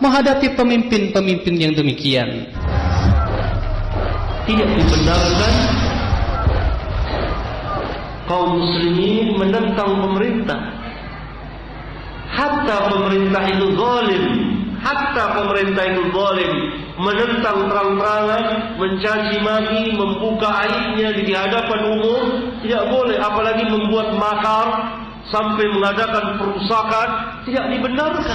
menghadapi pemimpin-pemimpin yang demikian? Tidak dibenarkan kaum muslimin menentang pemerintah, hatta pemerintah itu zalim, menentang terang-terangan, mencaci maki, membuka aibnya di hadapan umum, tidak boleh. Apalagi membuat makar sampai mengadakan perusakan, tidak dibenarkan.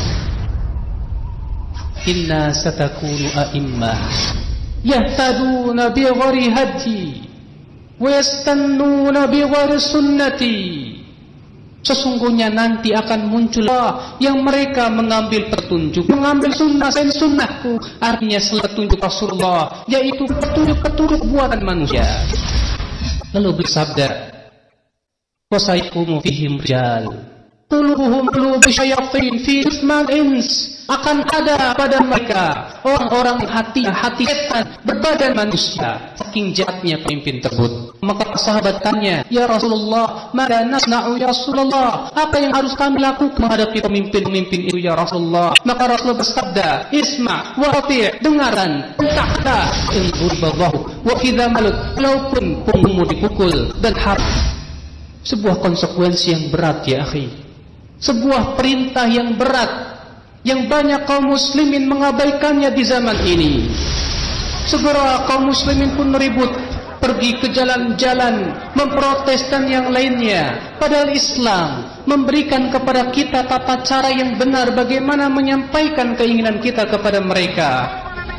Inna satakunu a'immah yahtaduna bi ghairi hadi wa yastannuna bi ghairi sunnati. Sesungguhnya nanti akan muncul yang mereka mengambil petunjuk, mengambil sunnah dan sunnahku, artinya petunjuk Rasulullah, yaitu petunjuk buatan manusia. Lalu bersabda, wasayqumu fihim rijal qulubuhum qulubu syayatin fi jismal ins. Akan ada pada mereka orang-orang hati setan berbadan manusia, saking jahatnya pemimpin tersebut. Maka sahabat tanya, ya Rasulullah, mada nasna'u ya Rasulullah, apa yang harus kami lakukan menghadapi pemimpin-pemimpin itu ya Rasulullah? Maka Rasulullah bersabda, isma' wa ati', dengaran, tahta in urbahu wa idza malut, walaupun punggungmu dipukul dan harap. Sebuah konsekuensi yang berat ya akhi, sebuah perintah yang berat yang banyak kaum muslimin mengabaikannya di zaman ini. Segera kaum muslimin pun ribut, pergi ke jalan-jalan, memprotes dan yang lainnya. Padahal Islam memberikan kepada kita tata cara yang benar bagaimana menyampaikan keinginan kita kepada mereka.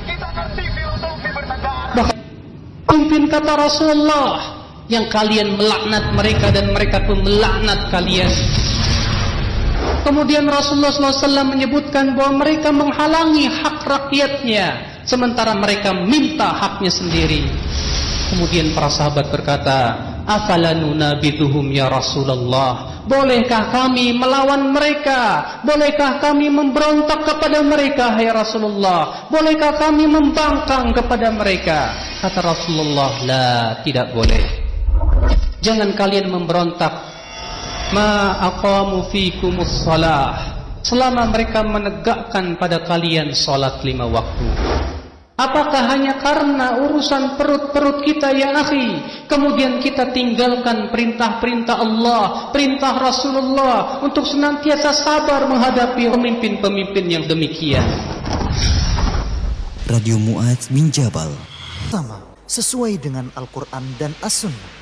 Bahkan pimpin kata Rasulullah, yang kalian melaknat mereka dan mereka pun melaknat kalian. Kemudian Rasulullah SAW menyebutkan bahwa mereka menghalangi hak rakyatnya, sementara mereka minta haknya sendiri. Kemudian para sahabat berkata, afala nunabiduhum ya Rasulullah, bolehkah kami melawan mereka? Bolehkah kami memberontak kepada mereka, hai Rasulullah? Bolehkah kami membangkang kepada mereka? Kata Rasulullah, la, tidak boleh. Jangan kalian memberontak ma aqamu fikumus shalah, selama mereka menegakkan pada kalian salat 5 waktu. Apakah hanya karena urusan perut-perut kita ya akhi, kemudian kita tinggalkan perintah-perintah Allah, perintah Rasulullah untuk senantiasa sabar menghadapi pemimpin-pemimpin yang demikian? Radio Mu'adz bin Jabal, sama sesuai dengan Al-Quran dan As-Sunnah.